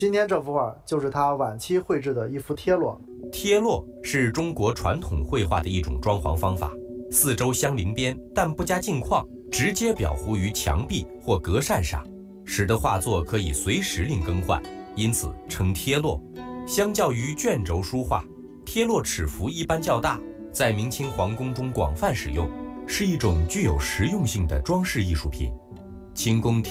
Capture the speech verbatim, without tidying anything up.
今天这幅画就是他晚期绘制的一幅贴落。 贴落是中国传统绘画的一种装潢方法，四周相邻边，但不加镜框，直接裱糊于墙壁或格扇上，使得画作可以随时令更换，因此称贴落。相较于卷轴书画，贴落尺幅一般较大，在明清皇宫中广泛使用，是一种具有实用性的装饰艺术品。清宫